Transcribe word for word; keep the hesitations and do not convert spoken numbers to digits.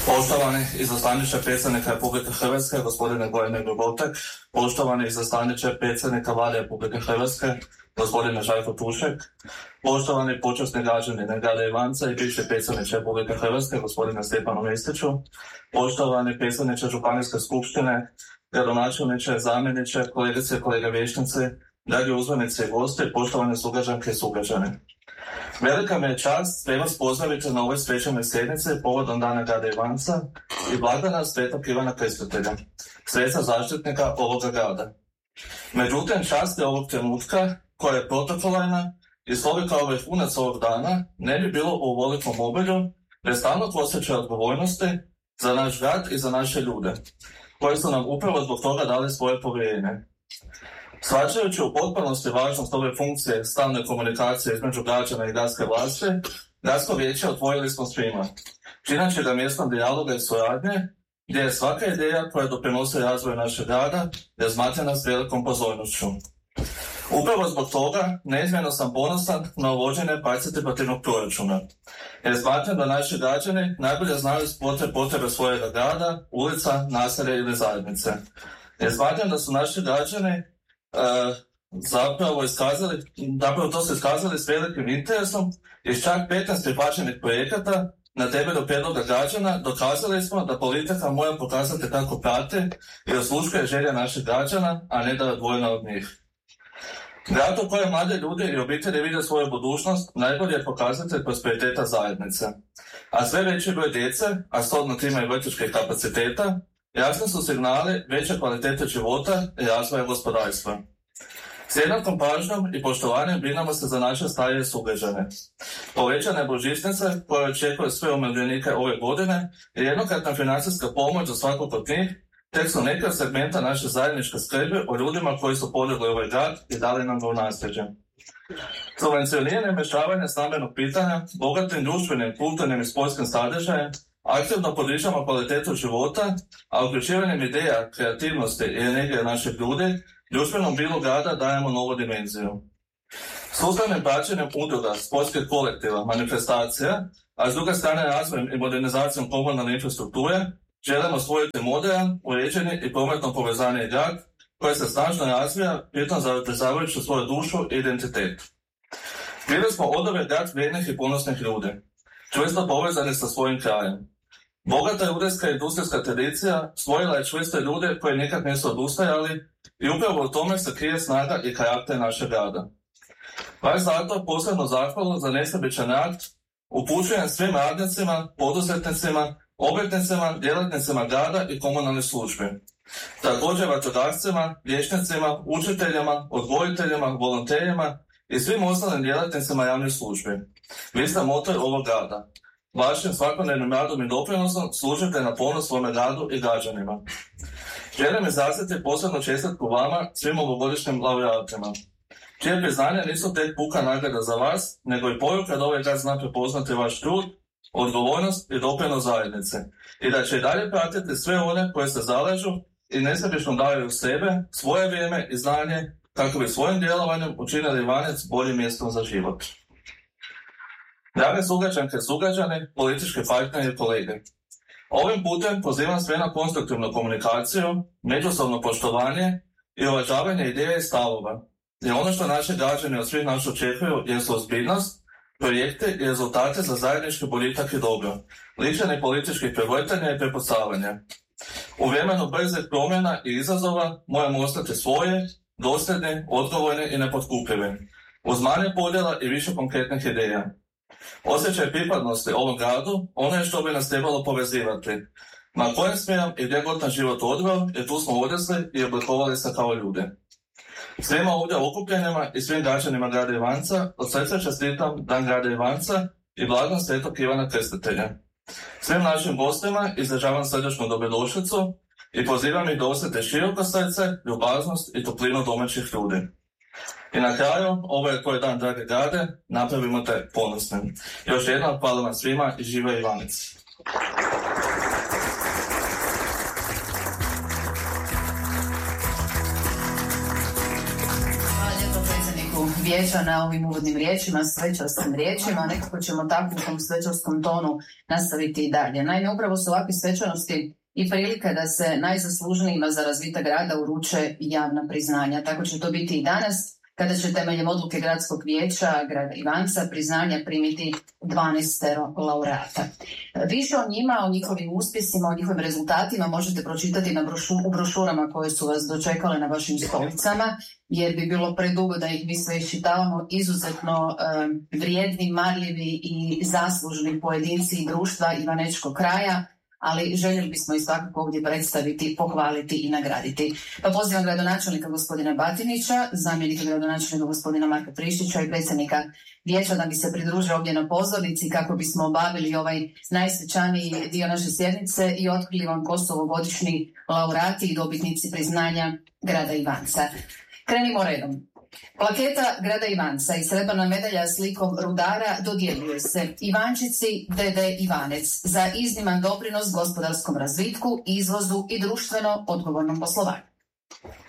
Poštovani izaslaniče predsjednika Republike Hrvatske, gospodine Gorane Grobotek, poštovani izaslaniče predsjednika Vlade Republike Hrvatske, gospodine Žarko Tušek, poštovani počasni građani grada Ivanca i bivši predsjedniče Republike Hrvatske, gospodine Stjepanu Mestiću, poštovani predsjedniče Županijske skupštine, gradonačelniče, zamjeniče, kolegice i kolege vijećnici, dragi uzvanici i gosti, poštovane sugrađanke i sugrađani. Velika mi je čast sve vas pozdraviti na ovoj svečanoj sjednici povodom Dana grada Ivanca i blagdana Svetog Ivana Krstitelja, sveca zaštitnika ovoga grada. Međutim, čast je ovog trenutka, koja je protokolarna i slovi kao vrhunac ovog dana, ne bi bilo u ovolikom obilju, bez stalnog osjećaja odgovornosti za naš grad i za naše ljude, koji su nam upravo zbog toga dali svoje povjerenje. Shvaćajući u potpunosti važnost ove funkcije stalne komunikacije između građana i gradske vlasti, gradsko vijeće otvorili smo svima, čineći ga mjestom dijaloga i suradnje, gdje je svaka ideja koja doprinosi razvoju našeg grada razmatrana s velikom pozornošću. Upravo zbog toga neizmjerno sam ponosan na uvođenje participativnog proračuna, jer smatram da naši građani najbolje znaju potrebe, potrebe svojega grada, ulica, naselja ili zajednice. Jer smatram da su naši građani Uh, zapravo iskazali, zapravo to su iskazali s velikim interesom i čak petnaest prihvaćenih projekata na temelju prijedloga građana dokazali smo da politika mora pokazati kako prati i osluškuje želje naših građana, a ne da je odvojena od njih. Grad u kojem mlade ljudi i obitelji vide svoju budućnost najbolje je pokazatelj prosperiteta zajednice. A sve veći broj djece, a stodno time i vrtićkih kapaciteta, jasni su signali veće kvalitete života i razvoja gospodarstva. S jednakom pažnjom i poštovanjem brinemo se za naše starije sugrađane. Povećane božićnice koje očekuju sve umirovljenike ove godine i jednokratna financijska pomoć za svakog od njih tek su neke od segmenta naše zajedničke skrbi o ljudima koji su podigli ovaj grad i dali nam ga u nasljeđe. Subvencioniranje i rješavanje stambenog pitanja, bogatim društvenim, kulturnim i sportskim sadržajem, aktivno podižemo kvalitetu života, a uključivanjem ideja, kreativnosti i energije naših ljudi, društvenom bilu grada dajemo novu dimenziju. Sustavnim praćenjem udruga, sportskih kolektiva, manifestacija, a s druge strane razvojem i modernizacijom komunalne infrastrukture, želimo stvoriti modern, uređeni i prometno povezani grad koji se snažno razvija, pritom zadržavajući svoju dušu i identitet. Bili smo od ove grad vrijednih i ponosnih ljudi, čvrsto povezani sa svojim krajem. Bogata judejska i industrijska tradicija stvorila je čvrste ljude koji nikad nisu odustajali i upravo u tome se krije snaga i karakter našeg grada. Baš zato posebno zahvalu za nesebičan rad upućujem svim radnicima, poduzetnicima, obrtnicima, djelatnicima grada i komunalnih službi. Također vatrogascima, liječnicima, učiteljima, odgojiteljima, volonterima i svim ostalim djelatnicima javnih službi. Vi ste motor ovog grada. Vašim svakodnevnim radom i doprinosom služite na ponos svome gradu i građanima. Želim izraziti posebno čestitku vama, svim ovogodišnjim laureatima, čije priznanja nisu tek puka nagrada za vas, nego i poruka da ovaj grad zna prepoznati vaš trud, odgovornost i doprinos zajednice i da će i dalje pratiti sve one koje se zalažu i nesebično daju sebe, svoje vrijeme i znanje kako bi svojim djelovanjem učinili Ivanec boljim mjestom za život. Drage sugrađanke i sugrađani, politički partneri i kolege, ovim putem pozivam sve na konstruktivnu komunikaciju, međusobno poštovanje i uvažavanje ideje i stavova. I ono što naši građani od svih nas očekuju je ozbiljnost, projekte i rezultate za zajednički boljitak i dobro, ličenje političkih prevrtanja i prepucavanja. U vremenu brzih promjena i izazova moramo ostati svoje, dosljedni, odgovorni i nepotkupljivi, uz manje podjela i više konkretnih ideja. Osjećaj pripadnosti ovom gradu, ono je što bi nas trebalo povezivati. Na kojem smjerom i gdje god na život odveo, jer tu smo odrasli i oblikovali se kao ljude. Svima ovdje okupljenima i svim građanima grada Ivanca od srca čestitam Dan grada Ivanca i blagdan Svetog Ivana Krstitelja. Svim našim gostima izražavam srdečnu dobrodošlicu i pozivam ih da osjete široko srce, ljubaznost i toplinu domaćih ljudi. I na kraju, ovo je tvoj dan, drage grade, napravimo te ponosnim. Još jednom hvala vam svima i živio Ivanec. Hvala lijepo predsjedniku vijeća na ovim uvodnim riječima, svečarskim riječima. Nekako ćemo tako u tom svečarskom tonu nastaviti i dalje. Naime, upravo su ovakve svečanosti i prilika da se najzaslužnijima za razvitak grada uruče javna priznanja. Tako će to biti i danas, kada će temeljem odluke Gradskog vijeća grada Ivanca priznanja primiti dvanaest laureata. Više o njima, o njihovim uspjesima, o njihovim rezultatima možete pročitati na brošu, u brošurama koje su vas dočekale na vašim stolicama, jer bi bilo predugo da ih mi sve iščitavamo. Izuzetno um, vrijedni, marljivi i zaslužni pojedinci i društva Ivanečkog kraja, ali željeli bismo i svakako ovdje predstaviti, pohvaliti i nagraditi. Pa pozivam gradonačelnika gospodina Batinića, zamjenika gradonačelnika gospodina Marka Prištića i predsjednika vijeća da bi se pridružio ovdje na pozornici kako bismo obavili ovaj najsvečaniji dio naše sjednice i otkrili vam ko su ovogodišnji laureati i dobitnici priznanja grada Ivanca. Krenimo redom. Plaketa grada Ivanca i srebrna medalja slikom rudara dodjeljuje se Ivančici D D Ivanec za izniman doprinos gospodarskom razvitku, izvozu i društveno odgovornom poslovanju.